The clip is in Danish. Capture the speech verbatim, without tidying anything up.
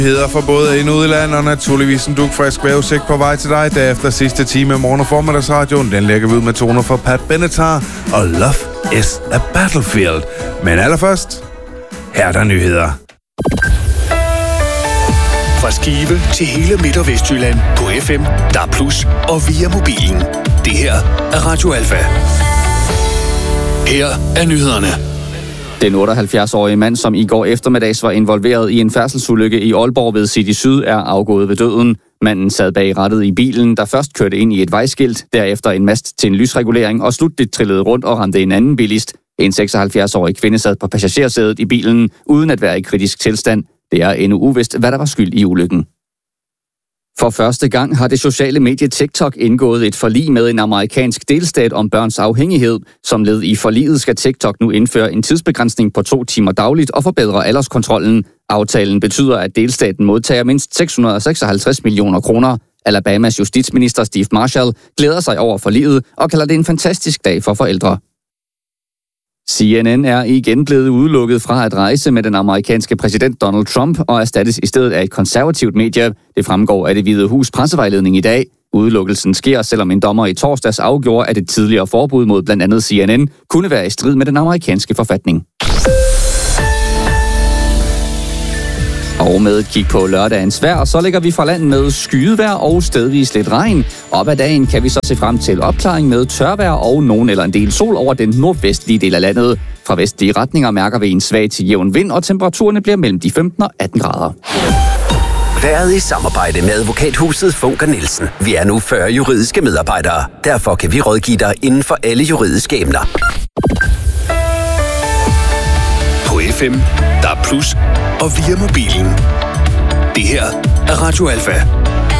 Nyheder for både ind- og udland, og naturligvis en dugfrisk vejrudsigt på vej til dig. Derefter sidste time af morgen- og formiddagsradioen. Den lægger vi ud med toner fra Pat Benatar og Love is a Battlefield. Men allerførst, her er der nyheder. Fra Skive til hele Midt- og Vestjylland på F M, D A B plus, og via mobilen. Det her er Radio Alfa. Her er nyhederne. Den otteoghalvfjerds-årige mand, som i går eftermiddags var involveret i en færdselsulykke i Aalborg ved City Syd, er afgået ved døden. Manden sad bag rattet i bilen, der først kørte ind i et vejskilt, derefter en mast til en lysregulering og slutligt trillede rundt og ramte en anden bilist. En seksoghalvfjerds-årig kvinde sad på passagersædet i bilen, uden at være i kritisk tilstand. Det er endnu uvist, hvad der var skyld i ulykken. For første gang har det sociale medie TikTok indgået et forlig med en amerikansk delstat om børns afhængighed. Som led i forliget skal TikTok nu indføre en tidsbegrænsning på to timer dagligt og forbedre alderskontrollen. Aftalen betyder, at delstaten modtager mindst seks hundrede og seksoghalvtreds millioner kroner. Alabamas justitsminister Steve Marshall glæder sig over forliget og kalder det en fantastisk dag for forældre. C N N er igen blevet udelukket fra at rejse med den amerikanske præsident Donald Trump og erstattes i stedet af et konservativt medie. Det fremgår af Det Hvide Hus pressevejledning i dag. Udelukkelsen sker, selvom en dommer i torsdags afgjorde, at et tidligere forbud mod blandt andet C N N kunne være i strid med den amerikanske forfatning. Og med et kig på lørdagens vejr, så ligger vi fra land med skydevejr og stedvis lidt regn. Op ad dagen kan vi så se frem til opklaring med tørvejr og nogen eller en del sol over den nordvestlige del af landet. Fra vestlige retninger mærker vi en svag til jævn vind, og temperaturerne bliver mellem de femten og atten grader. Været i samarbejde med advokathuset Funker Nielsen. Vi er nu fyrre juridiske medarbejdere. Derfor kan vi rådgive dig inden for alle juridiske emner. På F M, D A B plus, og via mobilen. Det her er Radio Alfa.